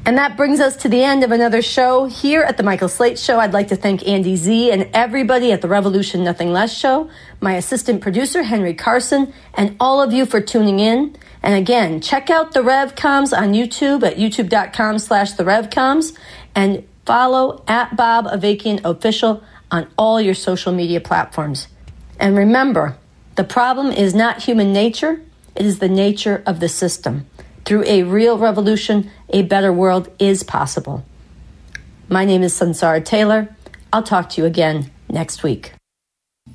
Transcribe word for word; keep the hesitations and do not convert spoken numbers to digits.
And that brings us to the end of another show here at the Michael Slate Show. I'd like to thank Andy Z and everybody at the Revolution Nothing Less Show, my assistant producer, Henry Carson, and all of you for tuning in. And again, check out the RevComs on YouTube at youtube.com slash the RevComs and follow at Bob Avakian Official on all your social media platforms. And remember, the problem is not human nature, it is the nature of the system. Through a real revolution, a better world is possible. My name is Sansara Taylor. I'll talk to you again next week.